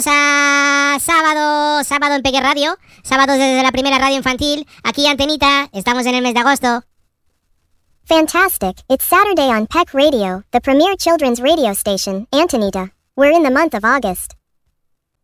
Sábado en Peque Radio, sábados desde la primera radio infantil, aquí Antenita, estamos en el mes de agosto. Fantastic, it's Saturday on Peck Radio, the premier children's radio station, Antenita. We're in the month of August.